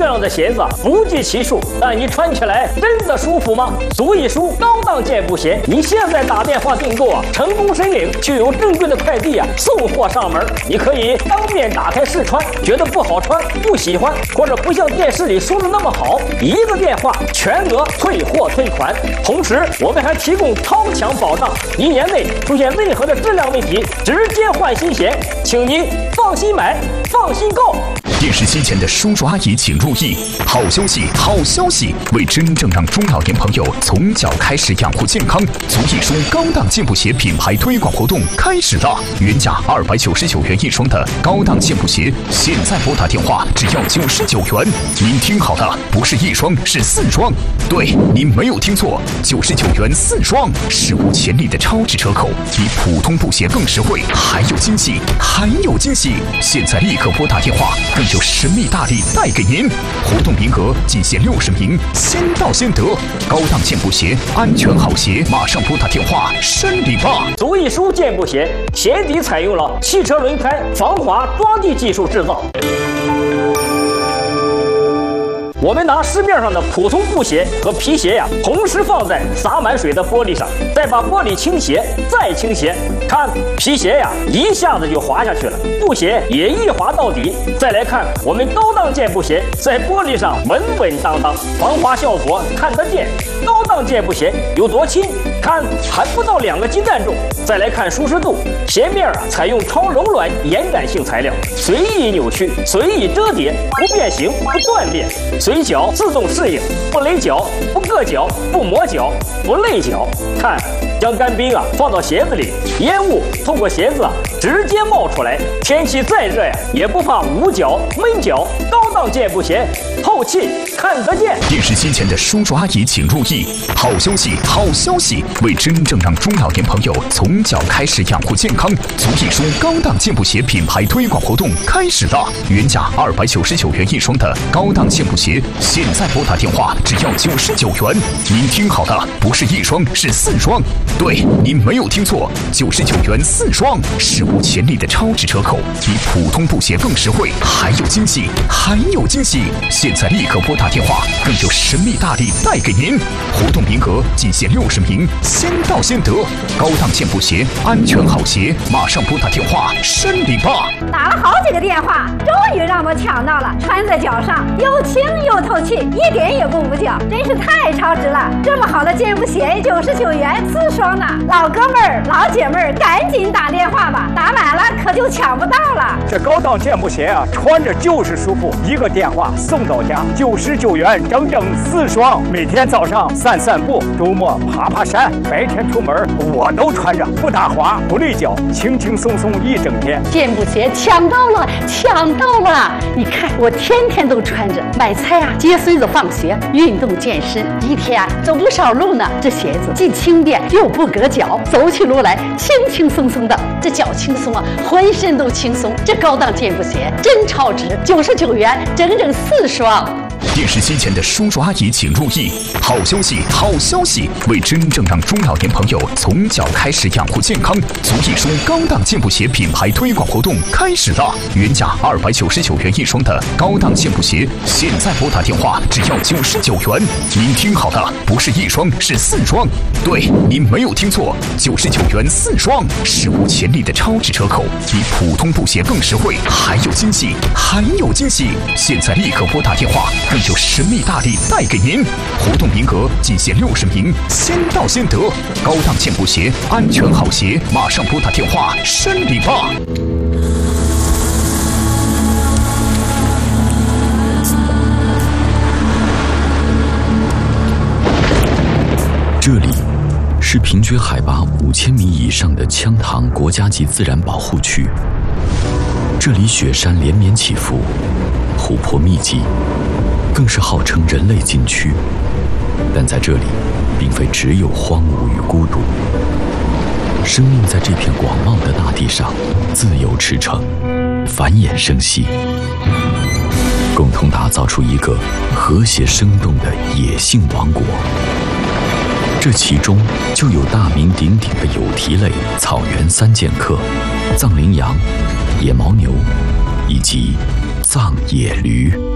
各样的鞋子不计其数，但你穿起来真的舒服吗？足一舒高档健步鞋，你现在打电话订购啊，成功申领就有正规的快递啊送货上门。你可以当面打开试穿，觉得不好穿、不喜欢，或者不像电视里说的那么好，一个电话全额退货退款。同时，我们还提供超强保障，1年内出现任何的质量问题，直接换新鞋，请您放心买，放心购。 电视机前的叔叔阿姨请注意，好消息，好消息！为真正让中老年朋友从脚开始养护健康，足一舒高档健步鞋品牌推广活动开始了。原价299元一双的高档健步鞋，现在拨打电话只要99元。您听好了，不是一双，是4双。对，您没有听错，99元4双，史无前例的超值折扣，比普通布鞋更实惠，还有惊喜，还有惊喜！现在立刻拨打电话，更有神秘大礼带给您，活动名额仅限60名，先到先得。高档健步鞋，安全好鞋，马上拨打电话申领吧。 足一舒健步鞋，鞋底采用了汽车轮胎防滑抓地技术制造。我们拿市面上的普通布鞋和皮鞋呀，同时放在洒满水的玻璃上，再把玻璃倾斜，再倾斜，看皮鞋呀，一下子就滑下去了，布鞋也一滑到底。再来看我们高档健步鞋，在玻璃上稳稳当当，防滑效果看得见。高档健步鞋有多轻？看还不到2个鸡蛋重。再来看舒适度，鞋面啊采用超柔软延展性材料，随意扭曲，随意折叠，不变形，不断裂。随脚自动适应，不勒脚，不硌脚，不磨脚，不累脚。看，将干冰啊放到鞋子里，烟雾透过鞋子啊直接冒出来。天气再热呀，也不怕捂脚闷脚。高档健步鞋，透气看得见。 电视机前的叔叔阿姨请注意，好消息，好消息！为真正让中老年朋友从脚开始养护健康，足一舒高档健步鞋品牌推广活动开始了。原价299元一双的高档健步鞋，现在拨打电话只要99元。您听好了，不是一双，是4双。对，您没有听错，99元4双，史无前例的超值折扣，比普通布鞋更实惠，还有惊喜，还有惊喜！现在立刻拨打电话，更有神秘大礼带给您，活动名额仅限60名，先到先得。高档健步鞋，安全好鞋，马上拨打电话申领吧。 打了好几个电话，终于让我抢到了，穿在脚上又轻又透气，一点也不捂脚，真是太超值了！这么好的健步鞋，99元4双呢！老哥们儿、老姐妹儿，赶紧打电话吧，打晚了可就抢不到了。 这高档健步鞋啊，穿着就是舒服，一个电话送到家，99元整整4双。每天早上散步，周末爬爬山，白天出门我都穿着，不打滑，不累脚，轻轻松松一整天。 健步鞋抢到了，抢到了！你看我天天都穿着，买菜啊，接孙子放学，运动健身，一天啊走不少路呢。这鞋子既轻便又不硌脚，走起路来轻轻松松的，这脚轻松啊，浑身都轻松。这高档健步鞋真超值，99元整整4双。 电视机前的叔叔阿姨请注意，好消息，好消息！为真正让中老年朋友从脚开始养护健康，足一舒高档健步鞋品牌推广活动开始了。原价299元一双的高档健步鞋，现在拨打电话只要99元。您听好了，不是一双，是4双。对，您没有听错，99元4双，史无前例的超值折扣，比普通布鞋更实惠，还有惊喜，还有惊喜！现在立刻拨打电话，更有神秘大礼带给您，活动名额仅限60名，先到先得。高档健步鞋，安全好鞋，马上拨打电话申领吧。 这里是平均海拔5000米以上的羌塘国家级自然保护区，这里雪山连绵起伏，湖泊密集，更是号称人类禁区。但在这里，并非只有荒芜与孤独，生命在这片广袤的大地上自由驰骋，繁衍生息，共同打造出一个和谐生动的野性王国。这其中就有大名鼎鼎的有蹄类草原3剑客、藏羚羊、野牦牛以及藏野驴。